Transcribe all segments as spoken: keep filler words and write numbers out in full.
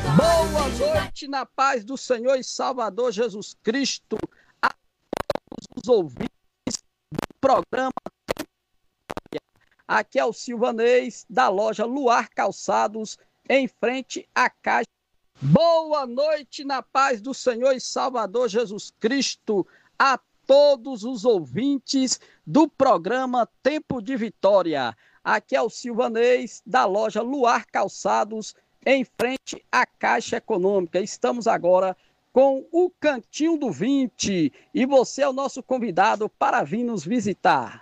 Boa noite na paz do Senhor e Salvador Jesus Cristo, a todos os ouvintes do programa. Aqui é o Silvanês, da loja Luar Calçados, em frente à Caixa. Boa noite na paz do Senhor e Salvador Jesus Cristo, a todos os ouvintes do programa Tempo de Vitória. Aqui é o Silvanês, da loja Luar Calçados, em frente à Caixa Econômica. Estamos agora com o Cantinho do vinte e você é o nosso convidado para vir nos visitar.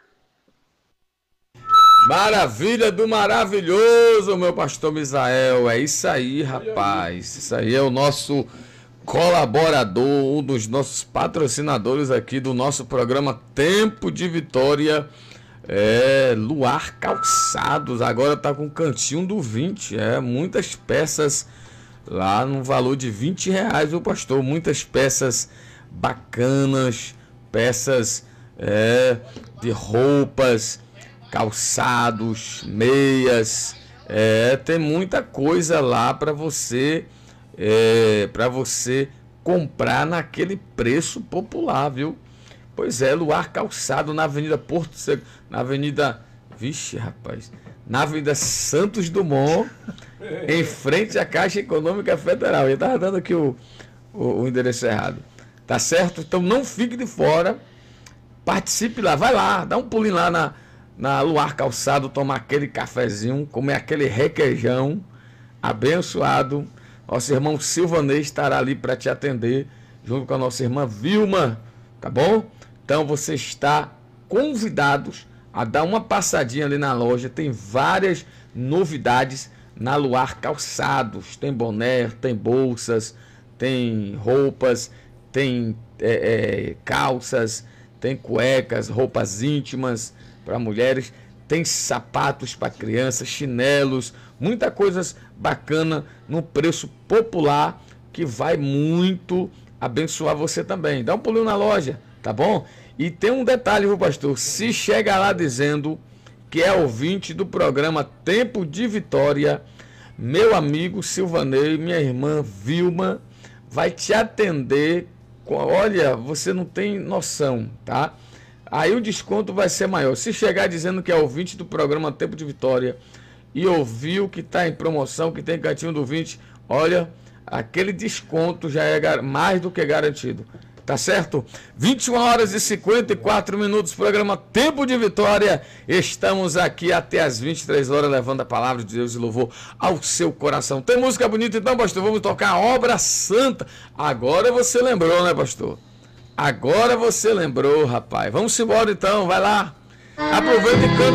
Maravilha do maravilhoso, meu pastor Misael. É isso aí, rapaz. Isso aí é o nosso colaborador, um dos nossos patrocinadores aqui do nosso programa Tempo de Vitória. É, Luar Calçados, agora tá com o Cantinho do vinte, é, muitas peças lá no valor de vinte reais, o pastor, muitas peças bacanas, peças é, de roupas, calçados, meias, é, tem muita coisa lá para você, é, para você comprar naquele preço popular, viu? Pois é, Luar Calçado na Avenida Porto Seco, na Avenida, vixe rapaz, na Avenida Santos Dumont, em frente à Caixa Econômica Federal. Eu estava dando aqui o, o, o endereço errado, tá certo? Então não fique de fora, participe lá, vai lá, dá um pulinho lá na, na Luar Calçado, tomar aquele cafezinho, comer aquele requeijão abençoado. Nosso irmão Silvanês estará ali para te atender, junto com a nossa irmã Vilma, tá bom? Então você está convidados a dar uma passadinha ali na loja. Tem várias novidades na Luar Calçados. Tem boné, tem bolsas, tem roupas, tem é, é, calças, tem cuecas, roupas íntimas para mulheres, tem sapatos para crianças, chinelos, muita coisa bacana no preço popular que vai muito abençoar você também. Dá um pulinho na loja, tá bom? E tem um detalhe, viu, pastor? Se chega lá dizendo que é ouvinte do programa Tempo de Vitória, meu amigo Silvanei, minha irmã Vilma, vai te atender. Com, olha, você não tem noção, tá? Aí o desconto vai ser maior. Se chegar dizendo que é ouvinte do programa Tempo de Vitória e ouviu que está em promoção, que tem Cantinho do vinte, olha, aquele desconto já é mais do que garantido. Tá certo? vinte e uma horas e cinquenta e quatro minutos, programa Tempo de Vitória. Estamos aqui até as vinte e três horas, levando a palavra de Deus e louvor ao seu coração. Tem música bonita então, pastor? Vamos tocar a Obra Santa. Agora você lembrou, né, pastor? Agora você lembrou, rapaz. Vamos embora então, vai lá. Aproveita e canta.